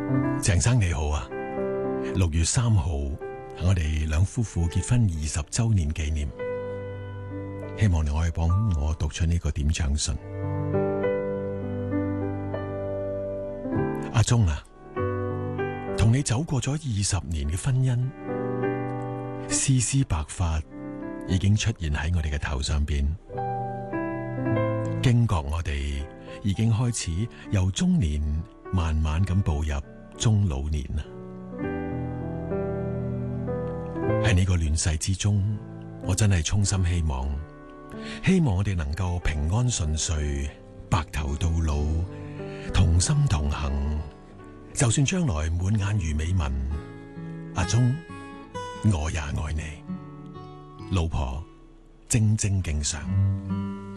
鄭生你好啊，6月3號係我哋兩夫婦結婚20周年紀念，希望你可以幫我讀出呢個點唱信。阿忠啊，同你走過咗20年嘅婚姻，絲絲白髮已經出現喺我哋嘅頭上邊，驚覺我哋已經開始由中年慢慢咁步入中老年啦。喺呢個亂世之中，我真係衷心希望我哋能夠平安順遂，白頭到老，同心同行。就算將來滿眼如美紋，阿忠，我也愛你，老婆，精精敬上。